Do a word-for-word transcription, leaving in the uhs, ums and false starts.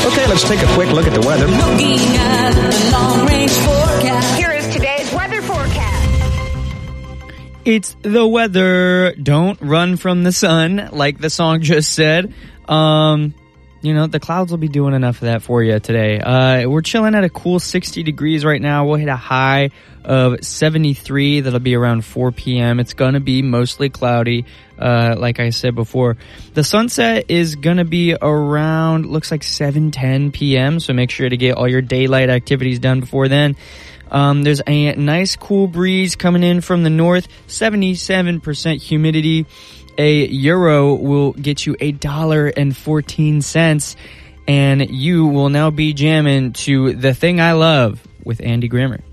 Okay, let's take a quick look at the weather. Looking at the long-range forecast. Here is today's weather forecast. It's the weather. Don't run from the sun, like the song just said. Um, you know, the clouds will be doing enough of that for you today. Uh, we're chilling at a cool sixty degrees right now. We'll hit a high of seventy-three. That'll be around four p.m. It's going to be mostly cloudy, uh, like I said before. The sunset is going to be around, looks like seven ten p.m., so make sure to get all your daylight activities done before then. Um, there's a nice cool breeze coming in from the north, seventy-seven percent humidity. A euro will get you a dollar and fourteen cents, and you will now be jamming to The Thing I Love with Andy Grammer.